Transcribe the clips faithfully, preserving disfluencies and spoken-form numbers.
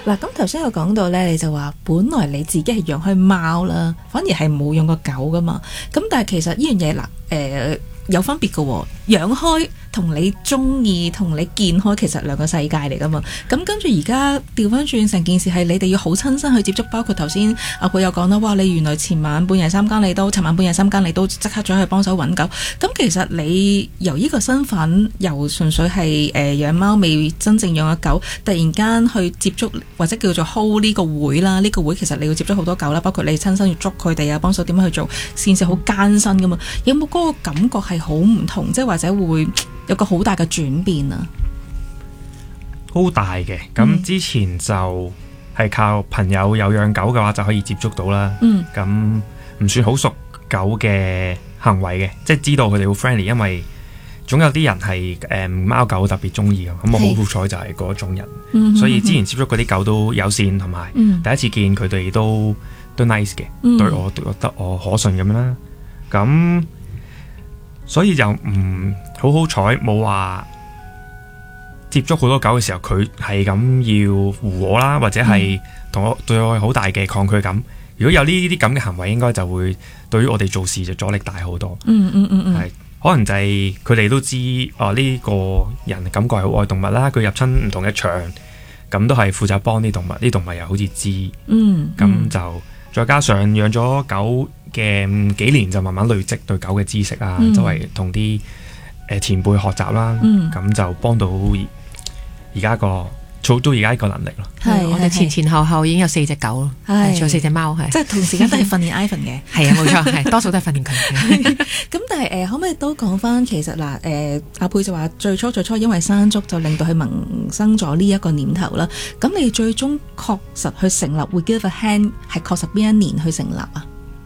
嗱，咁頭先有講到咧，你就話本來你自己係養開貓啦，反而係冇養過狗噶嘛。咁但係其實呢樣嘢嗱，誒、呃、有分別嘅喎，養開同你中意同你見開其實兩個世界嚟噶嘛。咁跟住而家調翻轉成件事係你哋要好親身去接觸，包括頭先阿佩有講啦，哇！你原來前晚半夜三更你都，尋晚半夜三更你都即刻咗去幫手揾狗。咁其實你由呢個身份，由純粹係誒、呃、養貓未真正養嘅狗，突然間去接觸或者叫做 hold 呢個會啦，呢、呢個會其實你要接觸好多狗啦，包括你親身要捉佢哋啊，幫手點樣去做，件事好艱辛噶嘛。有冇嗰個感覺係好唔同，即係或者會有個好大嘅轉變啊？ 好大嘅，咁之前就係靠朋友有養狗嘅話就可以接觸到啦。嗯，咁唔算好熟狗嘅行為嘅，即係知道佢哋好 friendly，因為總有啲人係誒貓狗特別中意嘅，咁我好好彩就係嗰種人，嗯、所以之前接觸嗰啲狗都友善，同埋第一次見佢哋都都 nice 嘅，嗯、對我覺得我可信咁樣啦。咁所以就唔好好彩，冇話接觸好多狗嘅時候，佢係咁要護我啦，或者係同我對我好大嘅抗拒感。如果有呢啲咁嘅行為，應該就會對於我哋做事就阻力大好多。嗯嗯嗯嗯，係可能就係佢哋都知啊，呢個人感覺係好愛動物啦，佢入親唔同嘅場，咁都係負責幫啲動物，啲動物又好似知。嗯，咁就再加上養咗狗嘅幾年，就慢慢累積對狗嘅知識啊，嗯、周圍同啲誒前輩學習啦，咁、嗯、就幫到而家個做到而家呢個能力咯。 係我哋前前後後已經有四隻狗咯，仲有四隻貓，係即係同時間都係訓練 Ivan 嘅。 係啊，冇錯，係多數都係訓練佢嘅。 咁但係誒、呃，可唔可以都講翻？其實嗱，誒、呃、阿佩就話最初最初因為山竹就令到佢萌生咗呢一個念頭啦。咁你最終確實去成立 We Give a Hand 係確實邊一年去成立啊？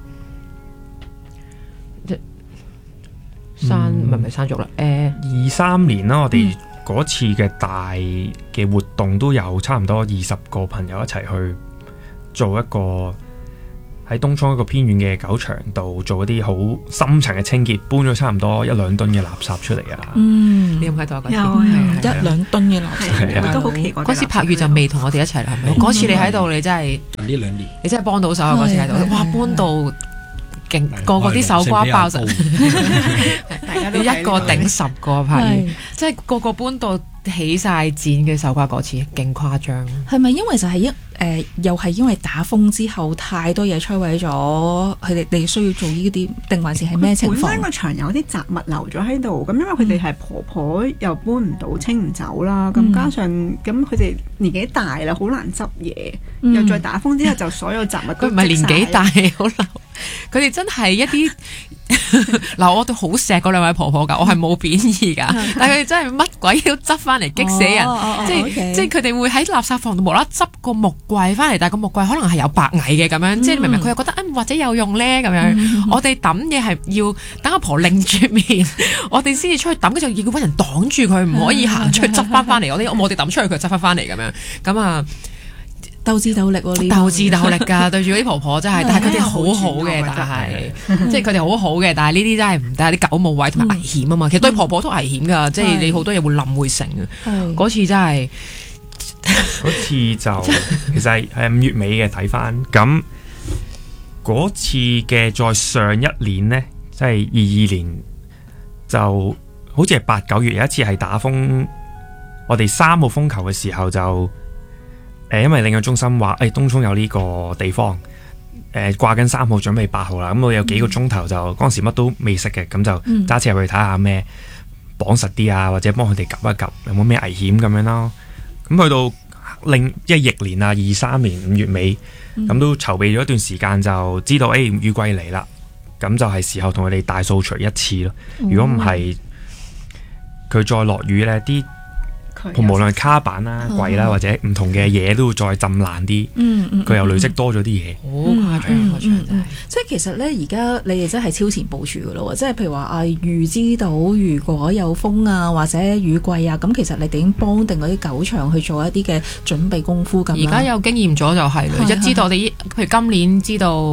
山唔係唔係山竹啦，誒二三年啦，我哋嗰次嘅大嘅活動都有差唔多二十個朋友一齊去做一個喺東涌一個偏遠嘅狗場度做一啲好深層嘅清潔，搬咗差唔多一兩噸嘅垃圾出嚟啊！ 嗯， 你有冇睇到嗰次？ 有啊，一兩噸嘅垃圾，都好奇怪。 嗰時柏宇就未同我哋一齊啦，係咪？嗰次你喺度，你真係呢兩年， 你真係幫到手啊！嗰次喺度，哇，搬到〜個個啲手瓜爆實，大家都一個頂十個拍，即係個個搬到起晒剪嘅手瓜嗰次，勁誇張。 係咪因為就係一誒，又係因為打風之後太多嘢摧毀咗，佢哋哋需要做呢啲，定還是係咩情況？ 本身個場有啲雜物留咗喺度，咁因為佢哋係婆婆又搬唔到，清唔走啦，咁、嗯、加上咁佢哋年紀大啦，好難執嘢，嗯、又再打風之後就所有雜物都。佢唔係年紀大，好流。佢哋真係一啲嗱，我都好錫嗰兩位婆婆噶，我係冇貶義噶，但係佢哋真係乜鬼都執翻嚟，激死人！哦哦、即係、okay. 即係佢哋會喺垃圾房度無啦啦執個木櫃翻嚟，但係個木櫃可能係有白蟻嘅咁樣，嗯、即係明明佢又覺得啊、嗯、或者有用咧咁樣，嗯、我哋抌嘢係要等阿婆擰住面，我哋先至出去抌，跟住要搵人擋住佢，唔可以行出去執翻翻嚟。我哋我哋抌出去，佢執翻翻嚟咁樣，咁啊。 鬥智鬥力喎，呢鬥智鬥力㗎，對住嗰啲婆婆真係，但係佢哋好好嘅，但係即係佢哋好好嘅，但係呢啲真係唔得，啲狗冇位同埋危險啊嘛。其實對婆婆都危險㗎，即係你好多嘢會冧會成嘅。嗰次真係， 嗰次就其實係五月尾嘅睇翻，咁嗰次嘅再上一年呢，即係二二年，就好似係八九月有一次係打風，我哋三號風球嘅時候就。誒，因為領養中心話，誒、哎，東涌有呢個地方，誒、呃，掛緊三號，準備八號啦。咁我有幾個鐘頭就嗰陣、嗯、時乜都未識嘅，咁就揸車入去睇下咩綁實啲啊，或者幫佢哋夾一夾，有冇咩危險咁樣咯。咁去到另即係逆年啊，二三年五月尾，咁、嗯、都籌備咗一段時間，就知道誒、哎、雨季嚟啦，咁就係時候同佢哋大掃除一次咯。如果唔係，佢再落雨咧，啲。無論係卡板啦、櫃啦，或者唔同嘅嘢都會再浸爛啲，嗯嗯，佢又累積多咗啲嘢， 好誇張，誇張， 即係其實咧，而家你哋真係超前部署噶咯，即係譬如話啊，預知到如果有風啊或者雨季啊，咁其實你哋已經幫定嗰啲狗場去做一啲嘅準備功夫咁。 而家有經驗咗就係啦，一知道你譬如今年知道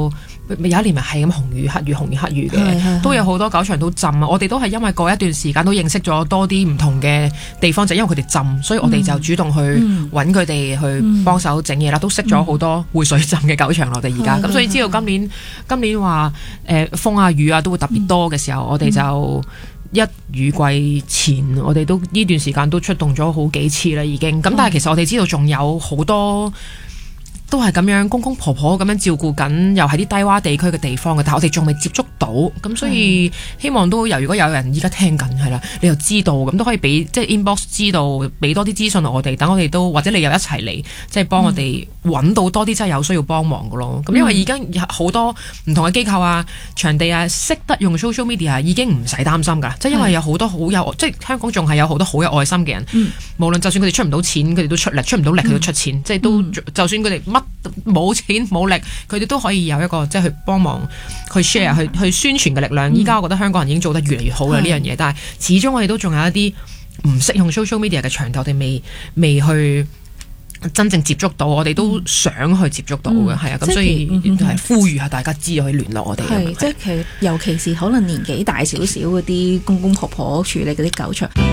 有一年咪係咁紅雨黑雨紅雨黑雨嘅，都有好多狗場都浸啊！我哋都係因為過一段時間都認識咗多啲唔同嘅地方，就因為佢哋浸，所以我哋就主動去揾佢哋去幫手整嘢啦，都識咗好多會水浸嘅狗場我哋而家，咁所以知道今年今年話誒、呃、風啊雨啊都會特別多嘅時候，我哋就一雨季前，我哋都呢段時間都出動咗好幾次啦已經。咁但係其實我哋知道仲有好多都係咁樣公公婆婆咁樣照顧緊，又係啲低洼地區嘅地方嘅，但係我哋仲未接觸到，咁所以希望都有，如果有人依家聽緊係啦，你又知道咁都可以俾即係 inbox 知道，俾多啲資訊我哋，等我哋都或者你又一齊嚟，即係幫我哋揾到多啲真係有需要幫忙嘅咯。咁、嗯、因為而家有好多唔同嘅機構啊、場地啊，識得用 social media 已經唔使擔心㗎，即係因為有好多好有，即係香港仲係有好多好有愛心嘅人，嗯、無論就算佢哋出唔到錢，佢哋都出力；出唔到力，佢都出錢，嗯、即係都、嗯、就算佢哋乜冇錢冇力，佢哋都可以有一個即係去幫忙去 share 去去宣傳嘅力量。依家、嗯、我覺得香港人已經做得越嚟越好啦呢樣嘢，但係始終我哋都仲有一啲唔識用 social media 嘅場地，我哋未未去真正接觸到，我哋都想去接觸到嘅，係啊、嗯，咁所以係呼籲下大家知道可以聯絡我哋。係， 即係其實尤其是可能年紀大少少嗰啲公公婆婆處理嗰啲狗場。